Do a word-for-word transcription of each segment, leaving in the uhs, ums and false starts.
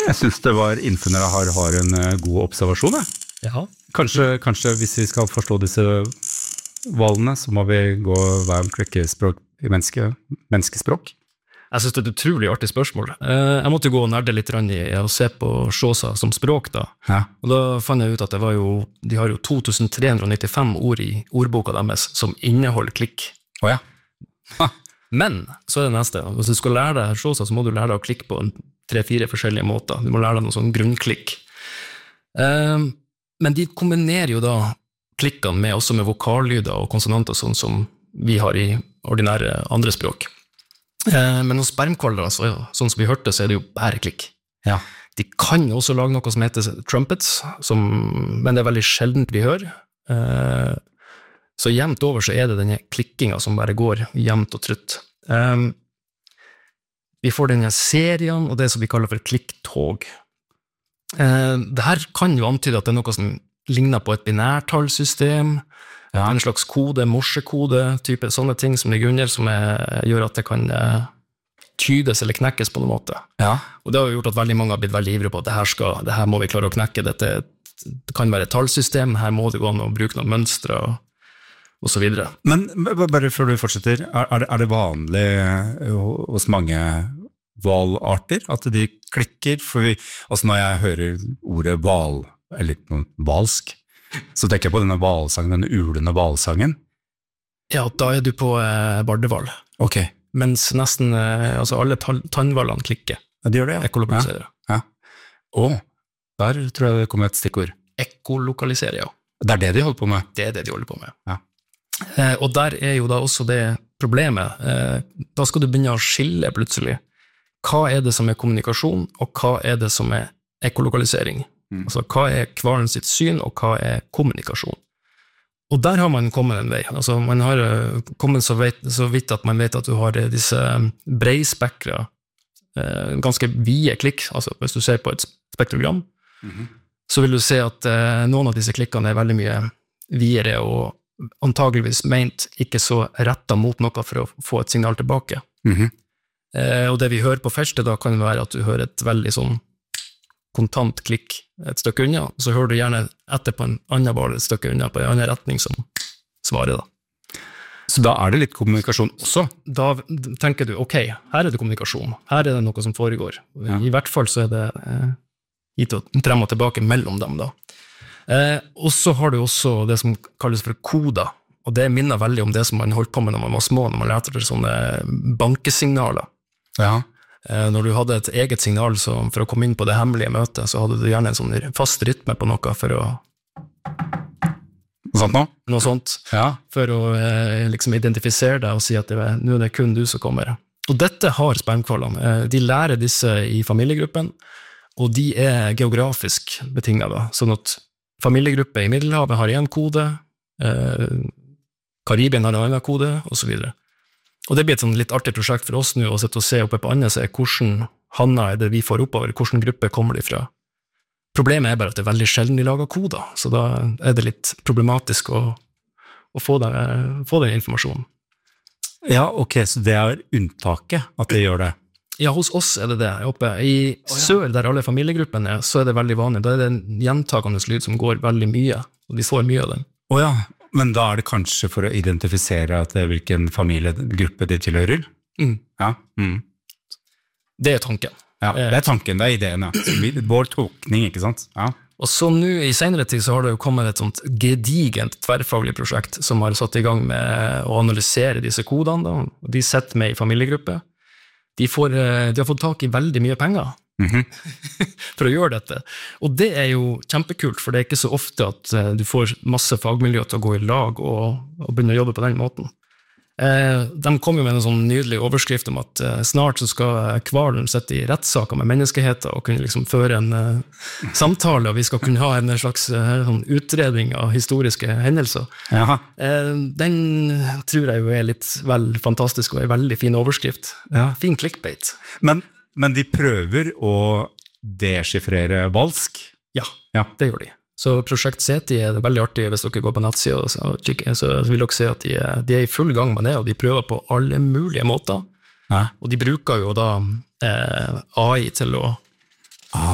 Jeg synes det var innfunnet har, har en god observasjon. Ja. Ja. Kanskje, kanskje hvis vi skal forstå disse valgene, så må vi gå hver en klikkespråk i menneske, menneskespråk. Jeg synes det er et utrolig artig spørsmål. Jeg måtte gå og nerde litt i å se på Xhosa som språk da. Ja. Og da fant jeg ut at det var jo, de har jo to tusen tre hundre nittifem ord i ordboka deres som inneholder klikk. Å ja. Ha. Men, så er det neste. Hvis du skal lære deg Xhosa, så må du lære deg å klikke på tre-fire forskjellige måter. Du må lære deg noen sånn grunnklikk. Um, men de kombinerer jo da klikkene med, også med vokallyder og konsonanter, sånn som vi har i ordinære andre språk. Uh, men hos spermkvalder, så, sånn som vi hørte, så er det jo bare klikk. Ja. De kan også lage noe som heter trumpets, som, men det er veldig sjeldent vi hører. Uh, så jevnt over så er det denne klikkingen som bare går jevnt og trutt. Um, vi får denne serien, og det som vi kaller for klikktog. Uh, det her kan jo antyde at det er noe som ligner på et binærtallsystem, ja. En slags kode, morsekode, type sånne ting som ligger under, som er, gjør at det kan uh, tydes eller knekkes på noen måte. Ja. Og det har gjort at veldig mange har blitt veldig ivrige på at det her, skal, det her må vi klare å knekke. Dette det kan være et tallsystem, her må det gå an å bruke noen mønstre og, og så videre. Men bare før du fortsetter, er, er, det, er det vanlig hos mange valarter at de klikker? For vi, altså når jeg hører ordet val, eller noe valsk, så tenker jeg på denne valsangen, denne ulende valsangen. Ja, da er du på eh, bardeval. Ok. Mens nesten, eh, altså alle tannvalene klikker. Ja, de gjør det, ja. Ekkolokalisere. Ja. Ja. Å, der tror jeg det kommer et stikkord. Ekkolokalisere, ja. Det er det de holder på med? Det er det de holder på med. Ja. Eh, og der er jo da også det problemet. Eh, da skal du begynne å skille plutselig. Hva er det som er kommunikasjon, og hva er det som er ekkolokalisering? Mm. Altså, hva er kvalen sitt syn, og hva er kommunikasjon? Og der har man kommet en vei. Altså, man har kommet så, vet, så vidt at man vet at du har disse breispekra, eh, ganske vide klikk, altså hvis du ser på et spektrogram, mm-hmm. så vil du se at eh, noen av disse klikkene er veldig mye videre, og antageligvis ment ikke så rettet mot noe for å få et signal tilbake. Mm-hmm. Eh, og det vi hører på feltet da kan være at du hører et veldig sånn kontant klikk et stykke unna, og så hører du gjerne etter på en annen ball et stykke unna, på en annen retning som svarer da. Så da er det litt kommunikasjon også? Da tenker du, ok, her er det kommunikasjon, her er det noe som foregår. Ja. I hvert fall så er det eh, gitt å frem og tilbake mellom dem da. Eh, og så har du også det som kalles for koda, og det minner veldig om det som man holdt på med når man var små, når man lærte til sånne bankesignaler. Ja. Når du hadde et eget signal så for å komme inn på det hemmelige møtet, så hadde du gjerne en sånn fast rytme på noe for å... Noe sånt nå? Noe sånt, ja. For å eh, liksom identifisere deg og si at det, nå er det kun du som kommer. Og dette har spermkvalene. De lærer disse i familiegruppen, og de er geografisk betinget da. Sånn at familiegruppe i Middelhavet har en kode, eh, Karibien har en annen kode, og så videre. Og det blir et sånn litt artig prosjekt for oss nå, å sitte og se oppe på andre, se hvordan handa er det vi får oppover, hvordan gruppe kommer de fra. Problemet er bare at det er veldig sjelden de lager koder, så da er det litt problematisk å, å få, den, få den informasjonen. Ja, ok, så det er unntaket at de gjør det? Ja, hos oss er det det. Oppe i oh, ja. Sør, der alle familiegruppene er, så er det veldig vanlig. Da er det en gjentakende lyd som går veldig mye, og de får mye av den. Å ja, men da er det kanskje for å identifisere at det er hvilken familiegruppe de tilhører? Mm. Ja. Mm. Det er tanken. Ja, det er tanken, det er ideen, ja. Vår tolkning, ikke sant? Ja. Og så nå, i senere tid, så har det jo kommet et sånt gedigent tverrfaglig prosjekt som har satt i gang med å analysere disse kodene, da. De setter med i familiegruppe. De, får, de har fått tak i veldig mye penger mm-hmm. for å gjøre dette. Og det er jo kjempekult, for det er ikke så ofte at du får masse fagmiljø til å gå i lag og, og begynne å jobbe på den måten. Eh, de kom jo med en sånn nydelig overskrift om at eh, snart så skal kvalen sette i rettssaker med menneskeheter og kunne liksom føre en eh, samtale, og vi skal kunne ha en slags eh, sånn utredning av historiske hendelser. Eh, den tror jeg jo er litt vel fantastisk og er veldig fin overskrift. Ja. Fin clickbait. Men, men de prøver å deskifrere valsk? Ja, ja, det gjør de. Så prosjekt SETI er veldig artig hvis dere går på nettsida, så, så vil dere se at de er, de er i full gang med det, og de prøver på alle mulige måter. Ja. Og de bruker jo da eh, A I til å ah.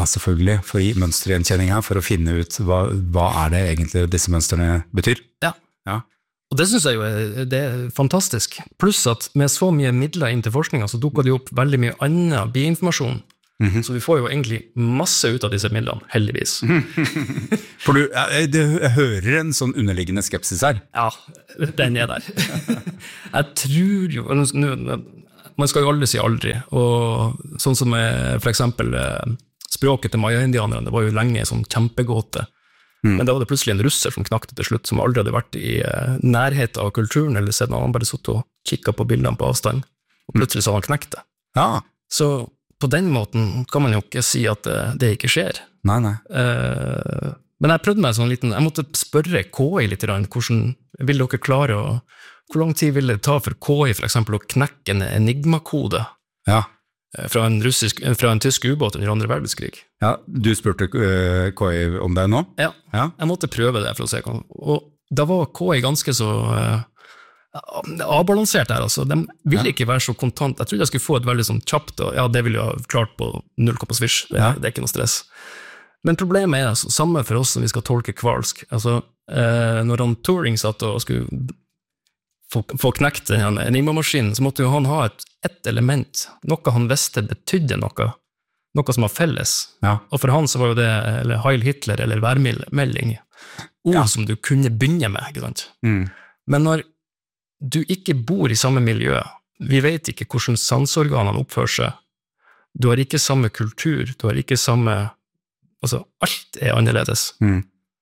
selvfølgelig, for å gi mønstergjenkjenning her, for å finne ut hva, hva er det egentlig disse mønstrene betyr. Ja. Ja. Og det synes jeg jo er, det er fantastisk. Pluss at med så mye midler inn til forskningen, så dukker det opp veldig mye annen biinformasjon. Mm-hmm. Så vi får jo egentlig masse ut av disse midlene, heldigvis. For du, jeg, jeg hører en sånn underliggende skepsis her. Ja, den er der. Jeg tror jo, man skal jo aldri si aldri, og sånn som for eksempel språket til Maya-indianerne, det var jo lenge sånn kjempegåte. Mm. Men da var det plutselig en russer som knakte til slutt, som aldri hadde vært i nærhet av kulturen, eller sett noe, han bare satt og kikket på bildene på avstand, og plutselig så han knekte. Ja. Så på den måten kan man jo ikke si at det, det ikke skjer. Nei, nei. Uh, men jeg prøvde meg sånn liten, jeg måtte spørre K I litt, hvordan vil dere klare å, hvor lang tid vil det ta for K I for eksempel å knekke en enigma-kode ja. fra, en russisk, fra en tysk ubåt under andre verdenskrig? Ja, du spurte uh, K I om det nå? Ja, ja, jeg måtte prøve det for å se. Og da var K I ganske så... Uh, avbalansert her, altså. De ville ikke være så kontant. Jeg trodde jeg skulle få et veldig sånn kjapt, og ja, det ville jeg ha klart på null komma svisj. Det, ja. Det er ikke noe stress. Men problemet er altså, samme for oss som vi skal tolke kvalsk. Altså, eh, når han Turing satt og skulle få, få knekt en enigma-maskin, så måtte jo han ha et, et element, noe han visste betydde noe, noe som var felles. Ja. Og for han så var jo det eller Heil Hitler eller værmelding, ord ja. Som du kunne begynne med, ikke sant? Mm. Men når du ikke bor i samme miljø, vi vet ikke hvordan sansorganene oppfører seg, du har ikke samme kultur, du har ikke samme, altså alt er annerledes. Mm.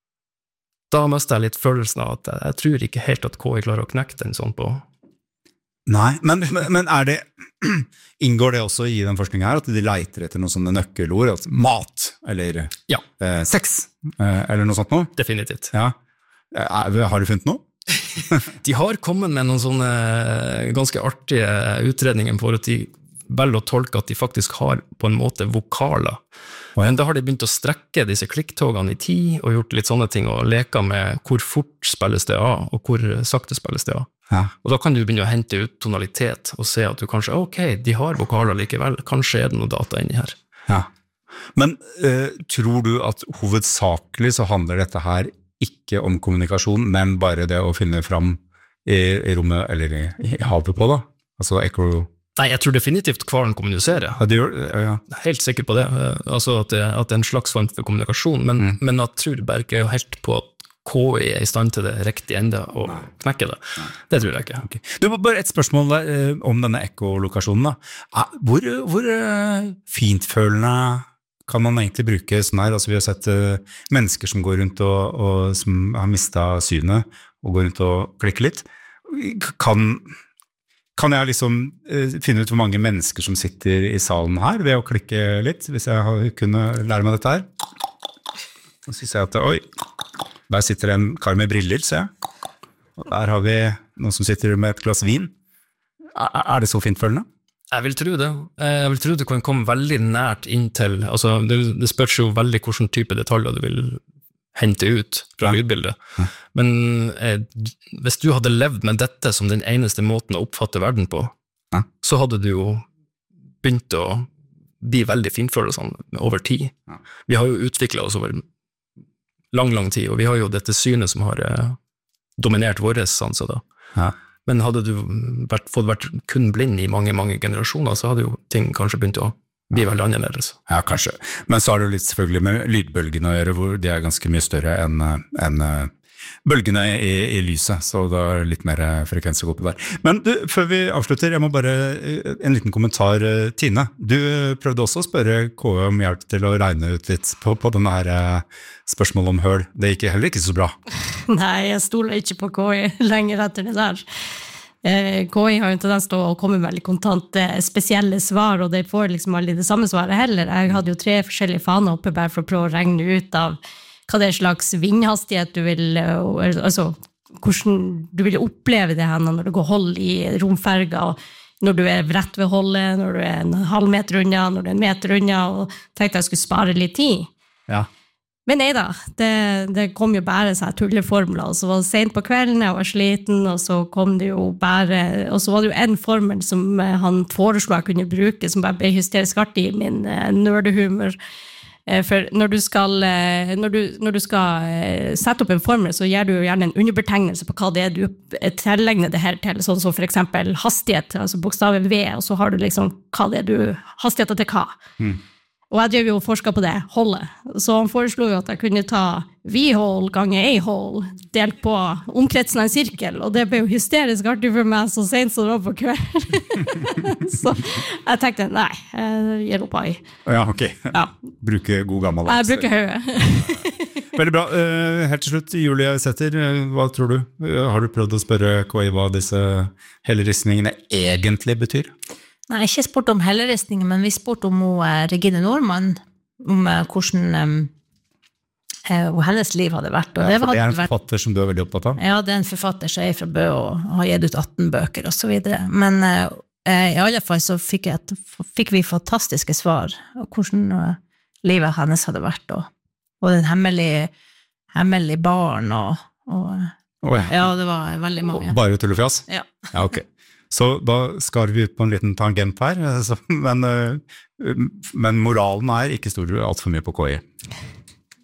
Da mister jeg litt følelsen av at jeg, jeg tror ikke helt at K I klarer å knekke den sånn på. Nei, men, men er det, inngår det også i den forskningen her, at de leiter etter noen sånne nøkkelord, altså mat, eller ja. eh, sex, eh, eller noe sånt noe? Definitivt. Ja. Har du funnet noe? De har kommet med noen sånne ganske artige utredninger for at de velger å tolke at de faktisk har på en måte vokaler. Men da har de begynt å strekke disse klikktogene i tid og gjort litt sånne ting og leka med hvor fort spilles det av og hvor sakte spilles det av. Ja. Og da kan du begynne å hente ut tonalitet og se at du kanskje, ok, de har vokaler likevel, kanskje er det noe data inni her. Ja. Men uh, tror du at hovedsakelig så handler dette her ikke om kommunikasjon, men bare det å finne fram i, i rommet, eller i, i havet på da? Altså ekko... Nei, jeg tror definitivt hvalen kommuniserer. Ja, det gjør, ja, ja. Helt sikker på det. Altså at det, at det er en slags form for kommunikasjon, men, mm. men jeg tror bare ikke helt på at K I er i stand til det riktig enda og Nei. Knekke det. Nei. Det tror jeg ikke. Okay. Du, bare et spørsmål der, om denne ekkolokasjonen da. Hvor, hvor fintfølende kan man egentlig bruke sånn her? Altså, vi har sett uh, mennesker som går rundt og, og som har mistet synet og går rundt og klikker litt. Kan, kan jeg liksom uh, finne ut hvor mange mennesker som sitter i salen her ved å klikke litt, hvis jeg har, kunne lære meg dette her? Så synes jeg at, oi, der sitter en kar med briller, ser jeg. Og der har vi noen som sitter med et glass vin. Er, er det så fintfølgende? Jeg vil tro det. Jeg vil tro det kan komme veldig nært inn til, altså det, det spørs jo veldig hvilken type detaljer du vil hente ut fra ja. Lydbildet. Ja. Men eh, hvis du hadde levd med dette som den eneste måten å oppfatte verden på, ja. Så hadde du jo begynt å bli veldig finfølelsene over tid. Ja. Vi har jo utviklet oss over lang, lang tid, og vi har jo dette synet som har eh, dominert våre sanser da. Ja. Men hadde du vært, fått vært kun blind i mange, mange generasjoner, så hadde jo ting kanskje begynt å bli veldig annerledes. Ja, kanskje. Men så har det jo litt selvfølgelig med lydbølgene å gjøre, hvor de er ganske mye større enn, enn bølgene i, i lyset, så det er litt mer frekvens å gå på der. Men du, før vi avslutter, jeg må bare en liten kommentar, Tine. Du prøvde også å spørre K I om hjelp til å regne ut litt på, på denne her spørsmålet om høl. Det gikk heller ikke så bra. Nei, jeg stoler ikke på K I lenger etter det der. K I har jo en tendens til å komme med veldig kontante, spesielle svar, og de får liksom aldri det samme svaret heller. Jeg hadde jo tre forskjellige faner oppe bare for å prøve å regne ut av hva det er slags vindhastighet du vil, altså hvordan du vil oppleve det her når du går hold i romferger, når du er rett ved holdet, når du er en halv meter unna, når du er en meter unna, og tenkte jeg skulle spare litt tid. Ja. Men nei da, det, det kom jo bare så her tulleformler, og så var det sent på kvelden, jeg var sliten, og så kom det jo bare, og så var det jo en formel som han foreslo jeg kunne bruke, som bare ble hysterisk artig i min nerdehumor, Eh, For når du skal, eh, når du, når du skal eh, sette opp en formel, så gjør du jo gjerne en underbetegnelse på hva det er du tillegner det her til, sånn som for eksempel hastighet, altså bokstaven V, og så har du liksom hva det er du, hastigheter til hva. Mm. Og jeg drev jo og forsket på det, holdet. Så han foreslo jo at jeg kunne ta V-hold ganger A-hold, delt på omkretsen av en sirkel, og det ble jo hysterisk artig for meg så sent som det var på kveld. Så jeg tenkte, nei, jeg gir opp AI. Ja, ok. Ja. Bruke god gammel. Jeg bruker høye. Veldig bra. Uh, helt til slutt, Julie Sæther, uh, hva tror du? Uh, har du prøvd å spørre K I hva disse helleristningene egentlig betyr? Nei, ikke spurt om helleristninger, men vi spurt om uh, Regine Normann, om uh, hvordan um, uh, hennes liv hadde vært. Og ja, det, det er en vært, forfatter som du er veldig opptatt av? Ja, det er en forfatter som er fra Bø og har gitt ut atten bøker og så videre. Men uh, i alle fall så fikk, jeg et, fikk vi fantastiske svar om hvordan uh, livet hennes hadde vært, og, og den hemmelige, hemmelige barn, og, og oh, ja. ja, det var veldig mange. Bare tull og fjas? Ja. Ja, ok. Så da skar vi ut på en liten tangent her, men, men moralen er ikke stor alt for mye på K I.